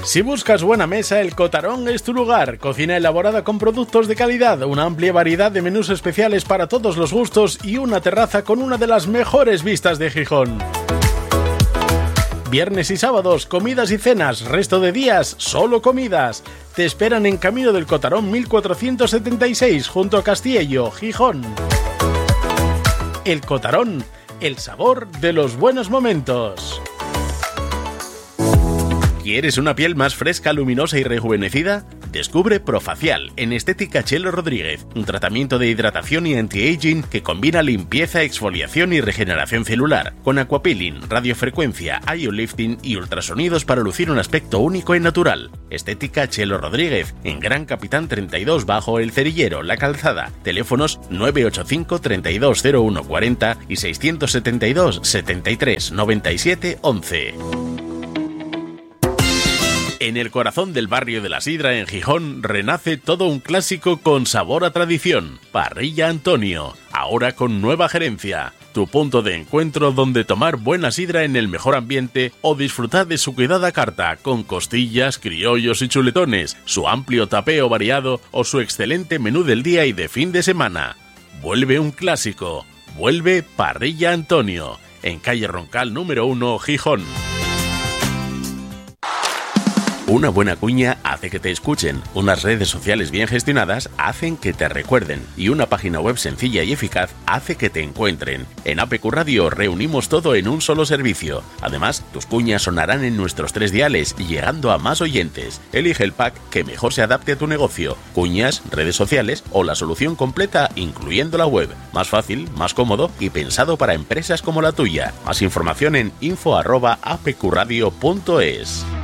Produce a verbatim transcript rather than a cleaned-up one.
Si buscas buena mesa, el Cotarón es tu lugar. Cocina elaborada con productos de calidad, una amplia variedad de menús especiales para todos los gustos y una terraza con una de las mejores vistas de Gijón. Viernes y sábados, comidas y cenas, resto de días, solo comidas. Te esperan en Camino del Cotarón mil cuatrocientos setenta y seis, junto a Castiello, Gijón. El Cotarón, el sabor de los buenos momentos. ¿Quieres una piel más fresca, luminosa y rejuvenecida? Descubre Profacial en Estética Chelo Rodríguez, un tratamiento de hidratación y anti-aging que combina limpieza, exfoliación y regeneración celular, con aquapeeling, radiofrecuencia, iolifting y ultrasonidos para lucir un aspecto único y natural. Estética Chelo Rodríguez, en Gran Capitán treinta y dos bajo El Cerillero, La Calzada. Teléfonos nueve ocho cinco, treinta y dos, cero uno cuarenta y seiscientos setenta y dos, setenta y tres, noventa y siete, once. En el corazón del barrio de la Sidra, en Gijón, renace todo un clásico con sabor a tradición. Parrilla Antonio, ahora con nueva gerencia. Tu punto de encuentro donde tomar buena sidra en el mejor ambiente o disfrutar de su cuidada carta con costillas, criollos y chuletones, su amplio tapeo variado o su excelente menú del día y de fin de semana. Vuelve un clásico. Vuelve Parrilla Antonio, en calle Roncal número uno, Gijón. Una buena cuña hace que te escuchen, unas redes sociales bien gestionadas hacen que te recuerden y una página web sencilla y eficaz hace que te encuentren. En A P Q Radio reunimos todo en un solo servicio. Además, tus cuñas sonarán en nuestros tres diales, llegando a más oyentes. Elige el pack que mejor se adapte a tu negocio. Cuñas, redes sociales o la solución completa, incluyendo la web. Más fácil, más cómodo y pensado para empresas como la tuya. Más información en info arroba apqradio punto es.